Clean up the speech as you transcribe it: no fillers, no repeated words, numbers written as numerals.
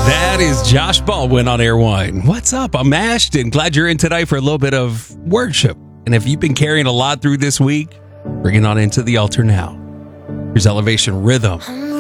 That is Josh Baldwin on Airwine. What's up? I'm Ashton. Glad you're in tonight for a little bit of worship. And if you've been carrying a lot through this week, bring it on into the altar now. Here's Elevation Rhythm.